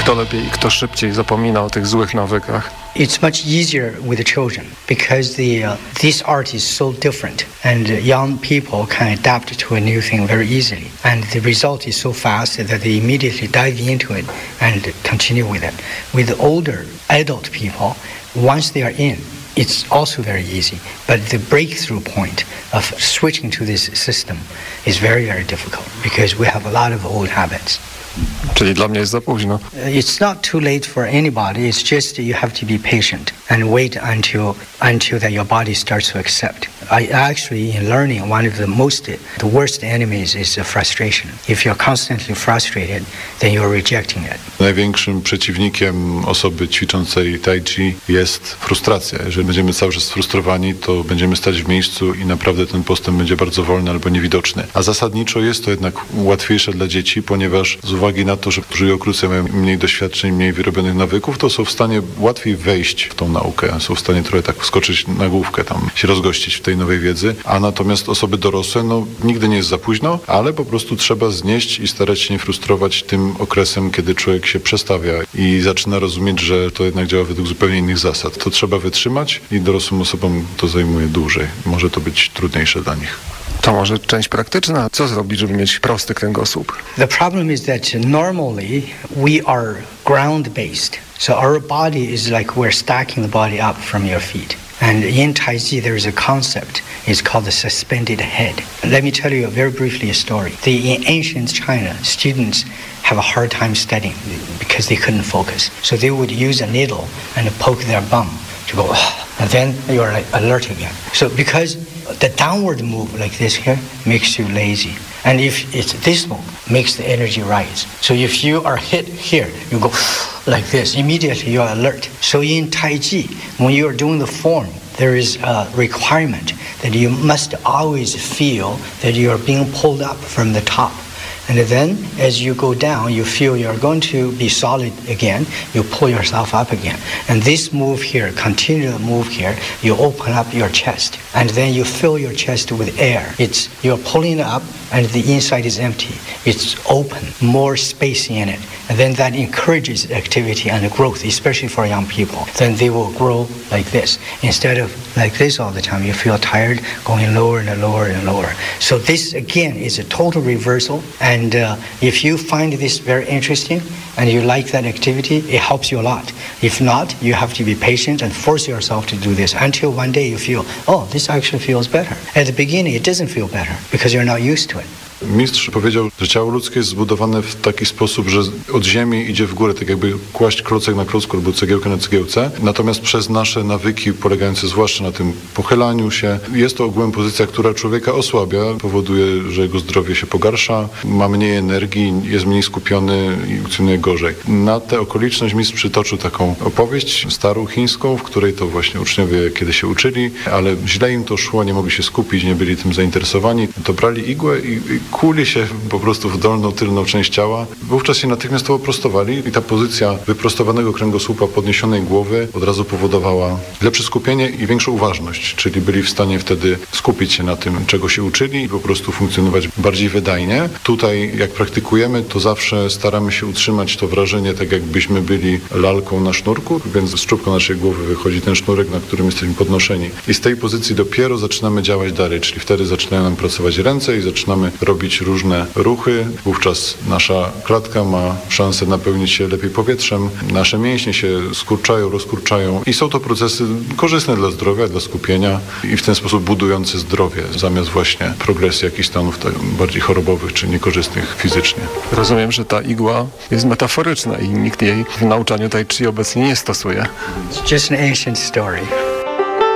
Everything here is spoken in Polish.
Kto lepiej i kto szybciej zapomina o tych złych nawykach? It's much easier with the children because this art is so different and young people can adapt to a new thing very easily. And the result is so fast that they immediately dive into it and continue with it. With older adult people, once they are in, it's also very easy. But the breakthrough point of switching to this system is very, very difficult because we have a lot of old habits. Czyli dla mnie jest za późno. It's not too late for anybody. It's just you have to be patient and wait until that your body starts to accept. Actually, in learning, one of the worst enemies is frustration. If you're constantly frustrated, then you're rejecting it. Największym przeciwnikiem osoby ćwiczącej tai chi jest frustracja. Jeżeli będziemy cały czas sfrustrowani, to będziemy stać w miejscu i naprawdę ten postęp będzie bardzo wolny albo niewidoczny. A zasadniczo jest to jednak łatwiejsze dla dzieci, ponieważ z uwagi na to, że żyjokrócy mają mniej doświadczeń, mniej wyrobionych nawyków, to są w stanie łatwiej wejść w tą naukę. Są w stanie trochę tak wskoczyć na główkę, tam się rozgościć w tej nowej wiedzy. A natomiast osoby dorosłe, nigdy nie jest za późno, ale po prostu trzeba znieść i starać się nie frustrować tym okresem, kiedy człowiek się przestawia i zaczyna rozumieć, że to jednak działa według zupełnie innych zasad. To trzeba wytrzymać i dorosłym osobom to zajmuje dłużej. Może to być trudniejsze dla nich. To może część praktyczna. Co zrobić, żeby mieć prosty kręgosłup? The problem is that normally we are ground-based. So our body is like we're stacking the body up from your feet. And in Tai Chi, there is a concept. It's called the suspended head. Let me tell you very briefly a story. In ancient China, students have a hard time studying because they couldn't focus. So they would use a needle and poke their bum to go, and then you're like alert again. So because the downward move like this here makes you lazy. And if it's this move, makes the energy rise. So if you are hit here, you go like this, immediately you are alert. So in Tai Chi, when you are doing the form, there is a requirement that you must always feel that you are being pulled up from the top. And then as you go down, you feel you're going to be solid again. You pull yourself up again. And this move here, continue to move here, you open up your chest. And then you fill your chest with air. You're pulling up and the inside is empty. It's open, more space in it. And then that encourages activity and growth, especially for young people. Then they will grow like this. Instead of like this all the time, you feel tired, going lower and lower and lower. So this, again, is a total reversal. And if you find this very interesting and you like that activity, it helps you a lot. If not, you have to be patient and force yourself to do this until one day you feel, oh, this actually feels better. At the beginning, it doesn't feel better because you're not used to it. Mistrz powiedział, że ciało ludzkie jest zbudowane w taki sposób, że od ziemi idzie w górę, tak jakby kłaść klocek na klocku albo cegiełkę na cegiełce. Natomiast przez nasze nawyki polegające zwłaszcza na tym pochylaniu się, jest to ogółem pozycja, która człowieka osłabia, powoduje, że jego zdrowie się pogarsza, ma mniej energii, jest mniej skupiony i funkcjonuje gorzej. Na tę okoliczność mistrz przytoczył taką opowieść starą chińską, w której to właśnie uczniowie kiedy się uczyli, ale źle im to szło, nie mogli się skupić, nie byli tym zainteresowani, to brali igłę i kuli się po prostu w dolną, tylną część ciała. Wówczas się natychmiast prostowali i ta pozycja wyprostowanego kręgosłupa, podniesionej głowy od razu powodowała lepsze skupienie i większą uważność, czyli byli w stanie wtedy skupić się na tym, czego się uczyli i po prostu funkcjonować bardziej wydajnie. Tutaj jak praktykujemy, to zawsze staramy się utrzymać to wrażenie, tak jakbyśmy byli lalką na sznurku, więc z czubka naszej głowy wychodzi ten sznurek, na którym jesteśmy podnoszeni. I z tej pozycji dopiero zaczynamy działać dalej, czyli wtedy zaczynają nam pracować ręce i zaczynamy robić różne ruchy. Wówczas nasza klatka ma szansę napełnić się lepiej powietrzem. Nasze mięśnie się skurczają, rozkurczają i są to procesy korzystne dla zdrowia, dla skupienia i w ten sposób budujące zdrowie, zamiast właśnie progresji jakichś stanów bardziej chorobowych czy niekorzystnych fizycznie. Rozumiem, że ta igła jest metaforyczna i nikt jej w nauczaniu tai chi obecnie nie stosuje. It's just an ancient story.